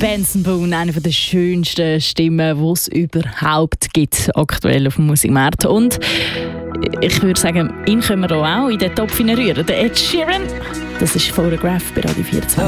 Benson Boone, eine der schönsten Stimmen, die es überhaupt gibt, aktuell auf dem Musikmarkt. Und ich würde sagen, ihn können wir auch in den Topf rühren. Der Ed Sheeran, das ist Photograph bei Radio 24.